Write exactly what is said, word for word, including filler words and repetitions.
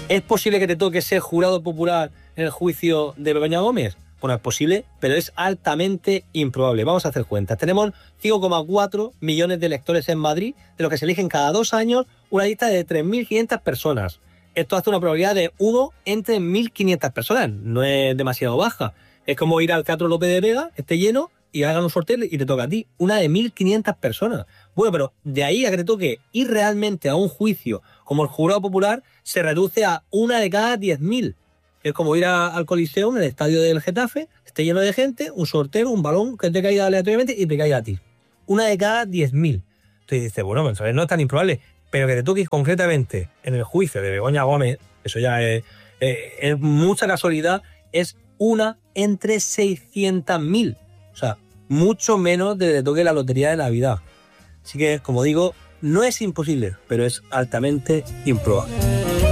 ¿Es posible que te toque ser jurado popular en el juicio de Begoña Gómez? Bueno, es posible, pero es altamente improbable. Vamos a hacer cuentas. Tenemos cinco coma cuatro millones de electores en Madrid, de los que se eligen cada dos años una lista de tres mil quinientas personas. Esto hace una probabilidad de uno entre mil quinientas personas. No es demasiado baja. Es como ir al Teatro López de Vega, esté lleno, y hagan un sorteo y te toca a ti. Una de mil quinientas personas. Bueno, pero de ahí a que te toque ir realmente a un juicio como el jurado popular, se reduce a una de cada diez mil. Es como ir a, al Coliseo, en el estadio del Getafe, esté lleno de gente, un sorteo, un balón que te caiga aleatoriamente y te caiga a ti. Una de cada diez mil. Entonces dices, bueno, pues no es tan improbable, pero que te toques concretamente en el juicio de Begoña Gómez, eso ya es, es, es mucha casualidad, es una entre seiscientas mil. O sea, mucho menos de que te toque la lotería de Navidad. Así que, como digo, no es imposible, pero es altamente improbable.